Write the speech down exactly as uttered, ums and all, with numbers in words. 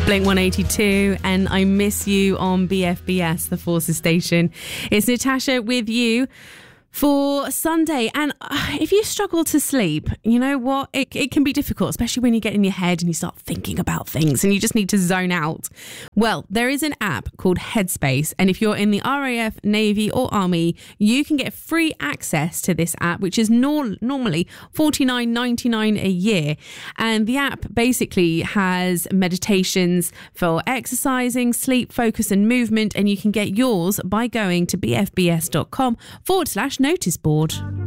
Blink one eighty-two and I Miss You on B F B S, the Forces station. It's Natasha with you for Sunday. And uh, if you struggle to sleep, you know what? It, it can be difficult, especially when you get in your head and you start thinking about things and you just need to zone out. Well, there is an app called Headspace. And if you're in the R A F, Navy or Army, you can get free access to this app, which is nor- normally forty-nine ninety-nine a year. And the app basically has meditations for exercising, sleep, focus and movement. And you can get yours by going to bfbs.com forward slash notice board.